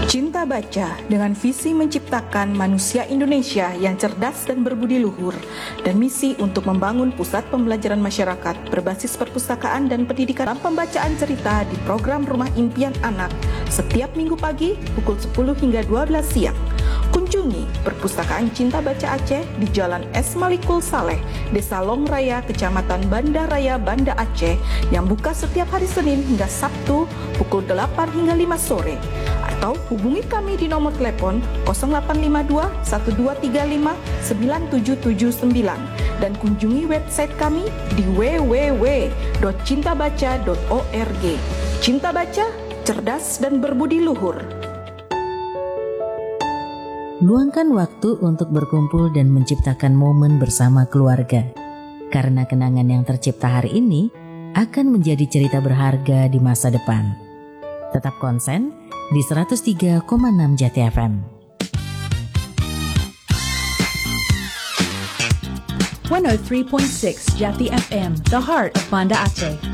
Cinta Baca dengan visi menciptakan manusia Indonesia yang cerdas dan berbudi luhur dan misi untuk membangun pusat pembelajaran masyarakat berbasis perpustakaan dan pendidikan dalam pembacaan cerita di program Rumah Impian Anak setiap minggu pagi pukul 10 hingga 12 siang. Kunjungi Perpustakaan Cinta Baca Aceh di Jalan S. Malikul Saleh, Desa Long Raya, Kecamatan Banda Raya, Banda Aceh yang buka setiap hari Senin hingga Sabtu pukul 8 hingga 5 sore. Atau hubungi kami di nomor telepon 0852 1235 9779 dan kunjungi website kami di www.cintabaca.org. Cinta Baca, cerdas dan berbudi luhur. Luangkan waktu untuk berkumpul dan menciptakan momen bersama keluarga. Karena kenangan yang tercipta hari ini akan menjadi cerita berharga di masa depan. Tetap konsen di 103,6 Jati FM. 103.6 Jati FM, the heart of Banda Aceh.